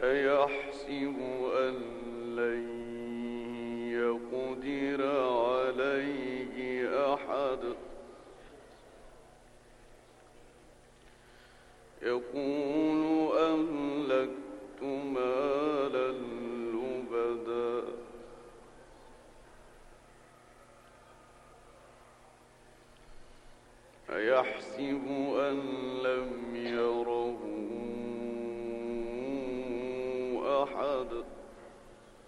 أيحسب أن لن يقدر عليه أحد يقول أهلكت مالا لبدا أيحسب أن